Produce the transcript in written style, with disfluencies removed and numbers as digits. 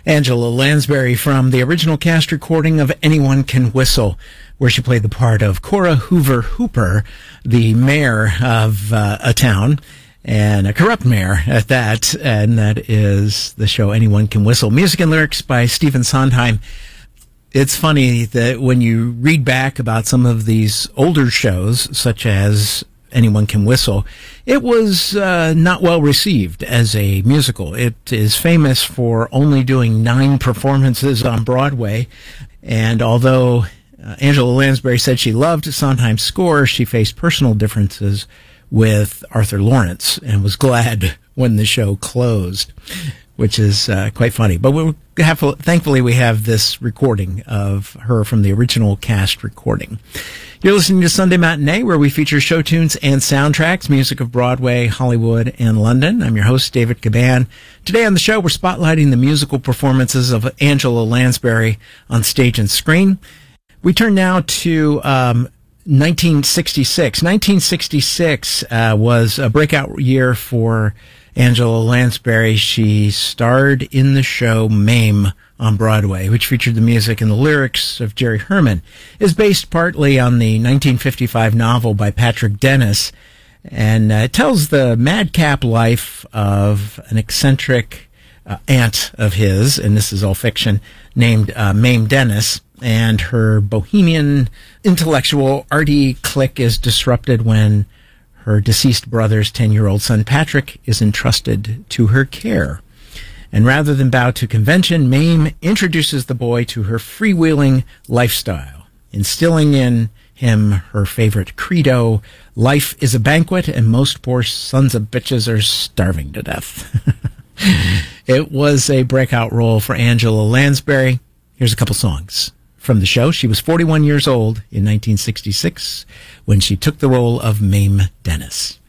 Angela Lansbury from the original cast recording of Anyone Can Whistle, where she played the part of Cora Hoover Hooper, the mayor of a town, and a corrupt mayor at that, and that is the show Anyone Can Whistle. Music and lyrics by Stephen Sondheim. It's funny that when you read back about some of these older shows, such as Anyone Can Whistle, it was not well received as a musical. It is famous for only doing 9 performances on Broadway, and although Angela Lansbury said she loved Sondheim's score, she faced personal differences with Arthur Lawrence and was glad when the show closed, which is quite funny. But thankfully we have this recording of her from the original cast recording. You're listening to Sunday Matinee, where we feature show tunes and soundtracks, music of Broadway, Hollywood, and London. I'm your host, David Caban. Today on the show, we're spotlighting the musical performances of Angela Lansbury on stage and screen. We turn now to 1966. 1966 was a breakout year for Angela Lansbury. She starred in the show Mame on Broadway, which featured the music and the lyrics of Jerry Herman. It is based partly on the 1955 novel by Patrick Dennis, and it tells the madcap life of an eccentric aunt of his, and this is all fiction, named Mame Dennis, and her bohemian intellectual arty clique is disrupted when her deceased brother's 10-year-old son Patrick is entrusted to her care. And rather than bow to convention, Mame introduces the boy to her freewheeling lifestyle, instilling in him her favorite credo: life is a banquet and most poor sons of bitches are starving to death. It was a breakout role for Angela Lansbury. Here's a couple songs from the show. She was 41 years old in 1966 when she took the role of Mame Dennis.